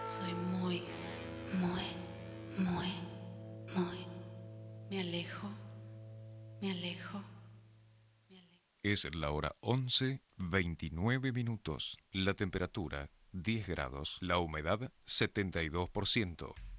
Soy muy, muy, muy, muy. Me alejo, me alejo, me alejo. Es la hora 11:29. La temperatura 10 grados. La humedad 72%.